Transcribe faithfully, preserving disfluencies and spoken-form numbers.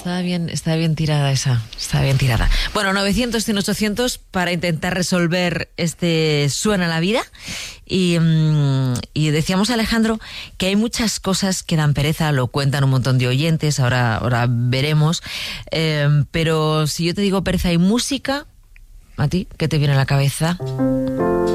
estaba bien, estaba bien tirada esa, estaba bien tirada. Bueno, novecientos, cien, ochocientos para intentar resolver este Suena la vida. Y, mmm, y decíamos, Alejandro, que hay muchas cosas que dan pereza, lo cuentan un montón de oyentes, ahora, ahora veremos. Eh, pero si yo te digo pereza y música, ¿a ti qué te viene a la cabeza?